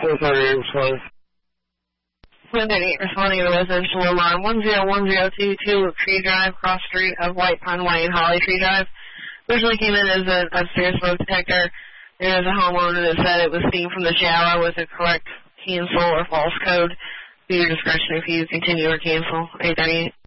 438 responding. 438 responding to the residential alarm 101022 Tree Drive, cross street of White Pine Way and Holly Tree Drive. Originally came in as an upstairs smoke detector. There is a homeowner that said it was steam from the shower with a correct cancel or false code. Be your discretion if you continue or cancel. 838.